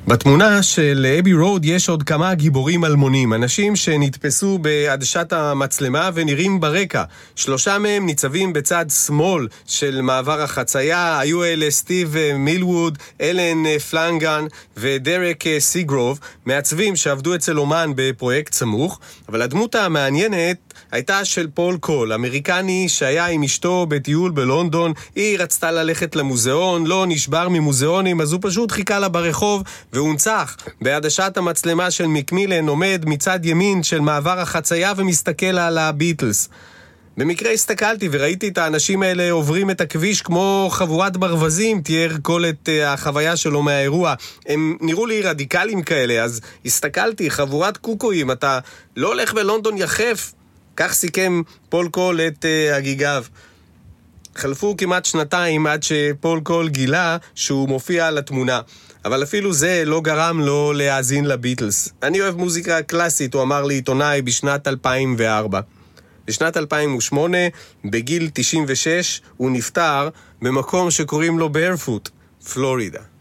בתמונה של אבי רוד יש עוד כמה גיבורים אלמונים, אנשים שנתפסו בעדשת המצלמה ונראים ברקע. 3 מהם ניצבים בצד שמאל של מעבר החצייה, היו אלה סטיב מילווד, אלן פלנגן ודרק סיגרוב, מעצבים שעבדו אצל אומן בפרויקט סמוך. אבל הדמות המעניינת הייתה של פול קול, אמריקני שהיה עם אשתו בטיול בלונדון. היא רצתה ללכת למוזיאון, לא נשבר ממוזיאונים, אז הוא פשוט חיכה לה ברחוב והונצח. בעדשת המצלמה של מקמילן עומד מצד ימין של מעבר החצייה ומסתכל על הביטלס. במקרה הסתכלתי וראיתי את האנשים האלה עוברים את הכביש כמו חבורת ברווזים, תיאר כל את החוויה שלו מהאירוע. הם נראו לי רדיקליים כאלה, אז הסתכלתי, חבורת קוקויים, אתה לא הולך בלונדון יחף? כך סיכם פול קול את הגיגיו. חלפו כמעט 2 עד שפול קול גילה שהוא מופיע על התמונה. אבל אפילו זה לא גרם לו להאזין לביטלס. אני אוהב מוזיקה קלאסית, הוא אמר לעיתונאי בשנת 2004. בשנת 2008, בגיל 96, הוא נפטר במקום שקוראים לו ברפוט, פלורידה.